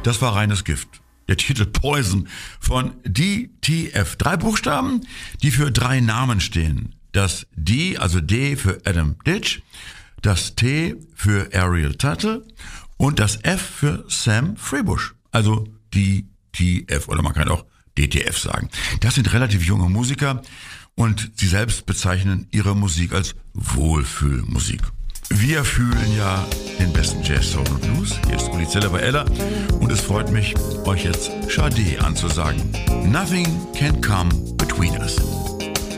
das war reines Gift. Der Titel Poison von DTF. 3 Buchstaben, die für 3 Namen stehen. Das D, also D für Adam Ditch, das T für Ariel Tuttle und das F für Sam Freebush. Also DTF oder man kann auch DTF sagen. Das sind relativ junge Musiker und sie selbst bezeichnen ihre Musik als Wohlfühlmusik. Wir fühlen ja den besten Jazz, Soul und Blues. Hier ist Uli Zeller bei Ella und es freut mich, euch jetzt Sade anzusagen. Nothing can come between us.